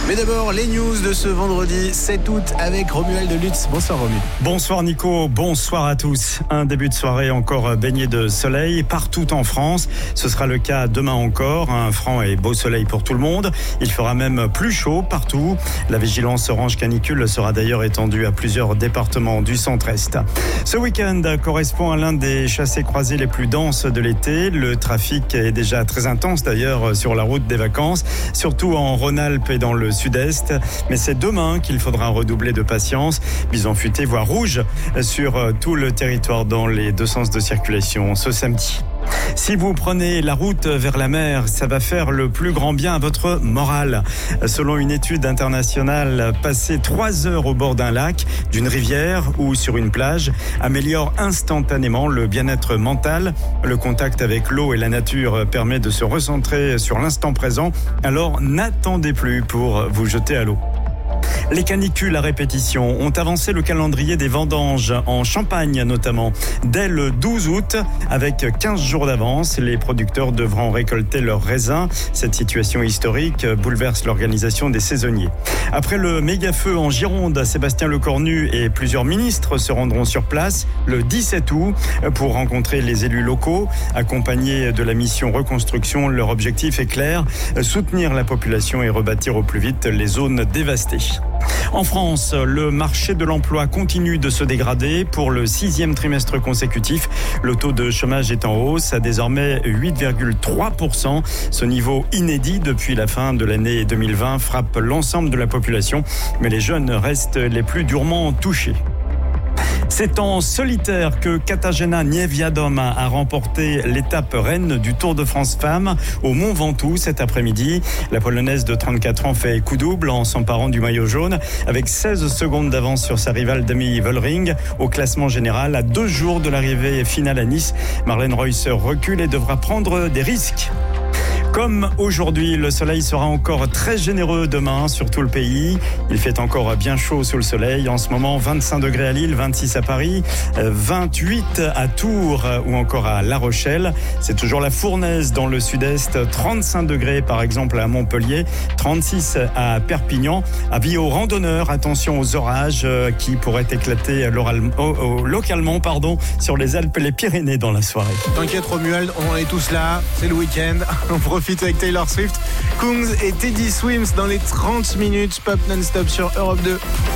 Mais d'abord, les news de ce vendredi 7 août avec Romuald de Lutz. Bonsoir Romuald. Bonsoir Nico, bonsoir à tous. Un début de soirée encore baigné de soleil partout en France. Ce sera le cas demain encore. Un franc et beau soleil pour tout le monde. Il fera même plus chaud partout. La vigilance orange canicule sera d'ailleurs étendue à plusieurs départements du centre-est. Ce week-end correspond à l'un des chassés-croisés les plus denses de l'été. Le trafic est déjà très intense d'ailleurs sur la route des vacances, surtout en Rhône-Alpes et dans le sud-est. Mais c'est demain qu'il faudra redoubler de patience. Bison futé, voire rouge sur tout le territoire dans les deux sens de circulation ce samedi. Si vous prenez la route vers la mer, ça va faire le plus grand bien à votre morale. Selon une étude internationale, passer 3 heures au bord d'un lac, d'une rivière ou sur une plage améliore instantanément le bien-être mental. Le contact avec l'eau et la nature permet de se recentrer sur l'instant présent. Alors n'attendez plus pour vous jeter à l'eau. Les canicules à répétition ont avancé le calendrier des vendanges en Champagne notamment. Dès le 12 août, avec 15 jours d'avance, les producteurs devront récolter leurs raisins. Cette situation historique bouleverse l'organisation des saisonniers. Après le méga-feu en Gironde, Sébastien Lecornu et plusieurs ministres se rendront sur place le 17 août pour rencontrer les élus locaux. Accompagnés de la mission reconstruction, leur objectif est clair, soutenir la population et rebâtir au plus vite les zones dévastées. En France, le marché de l'emploi continue de se dégrader pour le 6e trimestre consécutif. Le taux de chômage est en hausse à désormais 8,3%. Ce niveau inédit depuis la fin de l'année 2020 frappe l'ensemble de la population, mais les jeunes restent les plus durement touchés. C'est en solitaire que Katarzyna Niewiadoma a remporté l'étape reine du Tour de France Femmes au Mont Ventoux cet après-midi. La Polonaise de 34 ans fait coup double en s'emparant du maillot jaune avec 16 secondes d'avance sur sa rivale Demi Vollering. Au classement général, à 2 jours de l'arrivée finale à Nice, Marlène Reusser recule et devra prendre des risques. Comme aujourd'hui, le soleil sera encore très généreux demain sur tout le pays. Il fait encore bien chaud sous le soleil. En ce moment, 25 degrés à Lille, 26 à Paris, 28 à Tours ou encore à La Rochelle. C'est toujours la fournaise dans le sud-est, 35 degrés par exemple à Montpellier, 36 à Perpignan. Avis aux randonneurs, attention aux orages qui pourraient éclater localement sur les Alpes et les Pyrénées dans la soirée. T'inquiète Romuald, on est tous là, c'est le week-end. On profite avec Taylor Swift, Kungs et Teddy Swims dans les 30 minutes pop non-stop sur Europe 2.